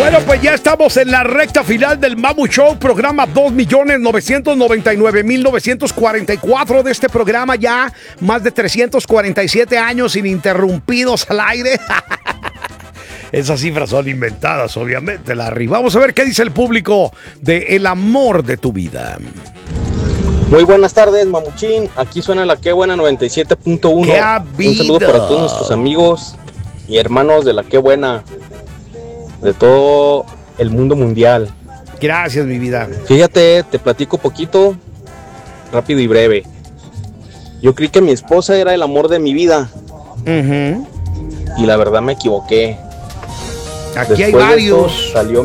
Bueno, pues ya estamos en la recta final del Mamu Show, programa 2.999.944 de este programa, ya más de 347 años ininterrumpidos al aire. Esas cifras son inventadas, obviamente, Larry. Vamos a ver qué dice el público de El Amor de tu Vida. Muy buenas tardes, Mamuchín. Aquí suena la Qué Buena 97.1. Un saludo para todos nuestros amigos y hermanos de la Qué Buena, de todo el mundo mundial. Gracias, mi vida. Fíjate, te platico poquito, rápido y breve. Yo creí que mi esposa era el amor de mi vida. Y la verdad me equivoqué. Aquí Después hay varios. Salió